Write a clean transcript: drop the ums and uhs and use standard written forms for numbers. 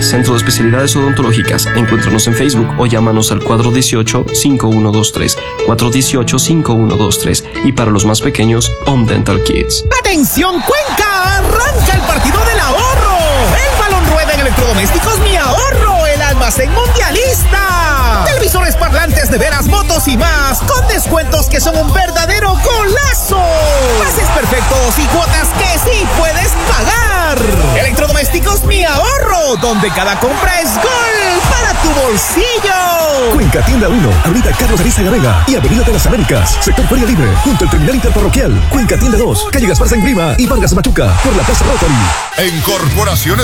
Centro de Especialidades Odontológicas. Encuéntranos en Facebook o llámanos al 418-5123, 418-5123. Y para los más pequeños, Home Dental Kids. ¡Atención, Cuenca! ¡Arranca el partido del ahorro! El balón rueda en electrodomésticos Mi Ahorro, el almacén mundialista. Televisores, parlantes, neveras, motos y más, con descuentos que son un verdadero golazo. Pases perfectos y cuotas que sí puedes pagar. Electrodomésticos Mi Ahorro, donde cada compra es gol para tu bolsillo. Cuenca Tienda 1, Avenida Carlos Ariza Vega y Avenida de las Américas, sector Feria Libre, junto al Terminal Interparroquial. Cuenca Tienda 2, calle Gaspar Sangrima y Vargas Machuca, por la Plaza Rotary. En Corporaciones